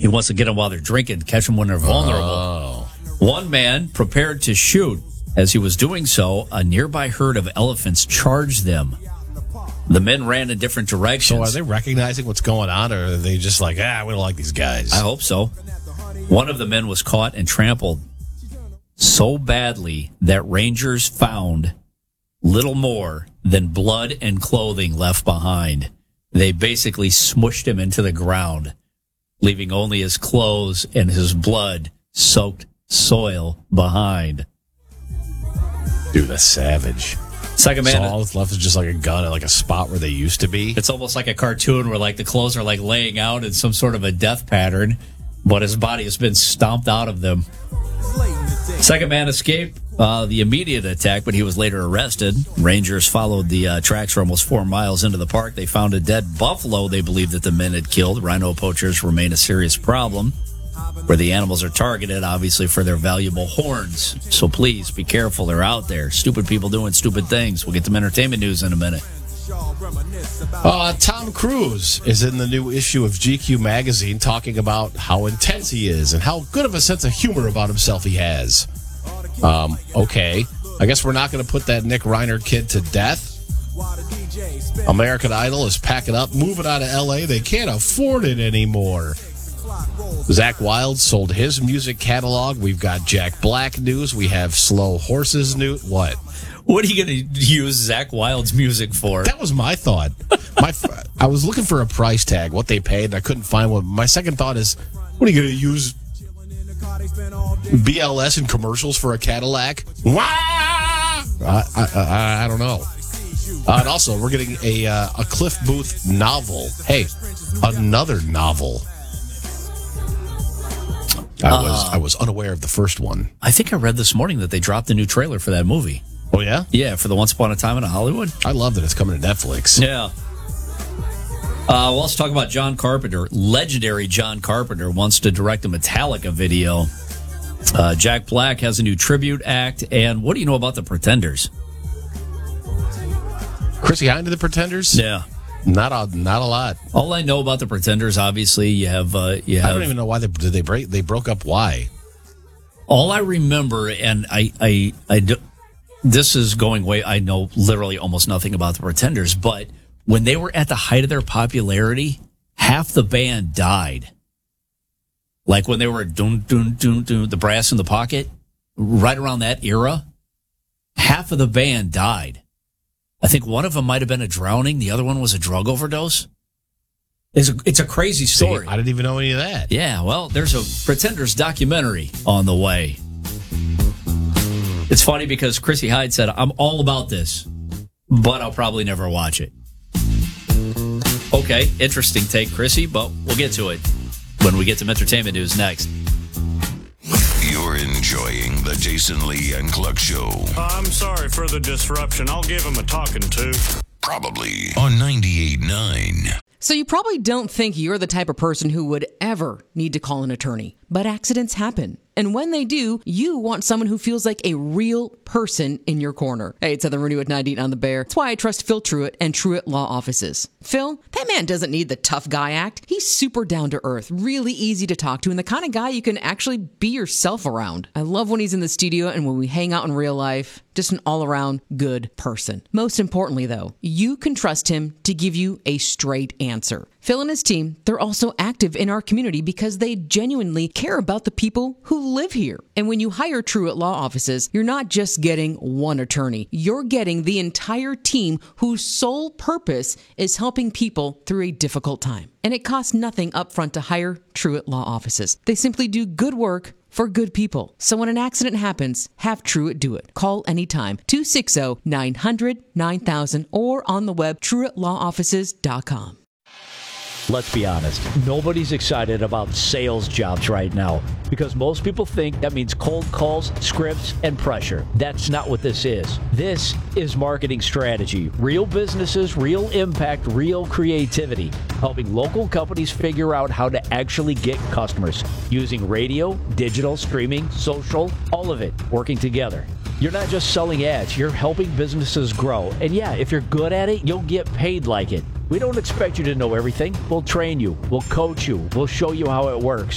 He wants to get them while they're drinking, catch them when they're vulnerable. Oh. One man prepared to shoot. As he was doing so, a nearby herd of elephants charged them. The men ran in different directions. So are they recognizing what's going on, or are they just like, we don't like these guys? I hope so. One of the men was caught and trampled so badly that rangers found little more than blood and clothing left behind. They basically smushed him into the ground, leaving only his clothes and his blood-soaked soil behind. Dude, that's savage. Second man. So all that's left is just like a gun at like a spot where they used to be. It's almost like a cartoon where like the clothes are like laying out in some sort of a death pattern, but his body has been stomped out of them. Second man escaped the immediate attack, but he was later arrested. Rangers followed the tracks for almost 4 miles into the park. They found a dead buffalo they believed that the men had killed. Rhino poachers remain a serious problem, where the animals are targeted, obviously, for their valuable horns. So please be careful. They're out there. Stupid people doing stupid things. We'll get some entertainment news in a minute. Tom Cruise is in the new issue of GQ magazine talking about how intense he is and how good of a sense of humor about himself he has. Okay. I guess we're not going to put that Nick Reiner kid to death. American Idol is packing up, moving out of L.A. They can't afford it anymore. Zakk Wylde sold his music catalog. We've got Jack Black news. We have Slow Horses news. What? What are you going to use Zakk Wylde's music for? That was my thought. I was looking for a price tag, what they paid, and I couldn't find one. My second thought is, what are you going to use BLS in commercials for a Cadillac? I don't know. And also, we're getting a Cliff Booth novel. Hey, another novel. I was unaware of the first one. I think I read this morning that they dropped a new trailer for that movie. Oh, yeah? Yeah, for the Once Upon a Time in Hollywood. I love that it's coming to Netflix. Yeah. We'll also talk about John Carpenter. Legendary John Carpenter wants to direct a Metallica video. Jack Black has a new tribute act. And what do you know about the Pretenders? Chrissy Hynde to the Pretenders? Yeah. Not a lot. All I know about the Pretenders, obviously, you have. I don't even know why they broke up. Why? All I remember, and I this is going way. I know literally almost nothing about the Pretenders, but when they were at the height of their popularity, half the band died. Like when they were doom doom doom doom, the Brass in the Pocket, right around that era, half of the band died. I think one of them might have been a drowning. The other one was a drug overdose. It's a crazy story. See, I didn't even know any of that. Yeah, well, there's a Pretenders documentary on the way. It's funny because Chrissy Hynde said, I'm all about this, but I'll probably never watch it. Okay, interesting take, Chrissy, but we'll get to it when we get some entertainment news next. You're enjoying the Jason Lee and Cluck Show. I'm sorry for the disruption. I'll give him a talking to. Probably on 98.9. So you probably don't think you're the type of person who would ever need to call an attorney. But accidents happen. And when they do, you want someone who feels like a real person in your corner. Hey, it's Heather Renew at 98 on the Bear. That's why I trust Phil Truitt and Truitt Law Offices. Phil, that man doesn't need the tough guy act. He's super down to earth, really easy to talk to, and the kind of guy you can actually be yourself around. I love when he's in the studio and when we hang out in real life. Just an all-around good person. Most importantly, though, you can trust him to give you a straight answer. Phil and his team, they're also active in our community because they genuinely care about the people who live here. And when you hire Truitt Law Offices, you're not just getting one attorney. You're getting the entire team whose sole purpose is helping people through a difficult time. And it costs nothing upfront to hire Truitt Law Offices. They simply do good work for good people. So when an accident happens, have Truitt do it. Call anytime, 260-900-9000 or on the web, TruittLawOffices.com. Let's be honest, nobody's excited about sales jobs right now because most people think that means cold calls, scripts, and pressure. That's not what this is. This is marketing strategy. Real businesses, real impact, real creativity. Helping local companies figure out how to actually get customers using radio, digital, streaming, social, all of it working together. You're not just selling ads, you're helping businesses grow. And yeah, if you're good at it, you'll get paid like it. We don't expect you to know everything. We'll train you. We'll coach you. We'll show you how it works.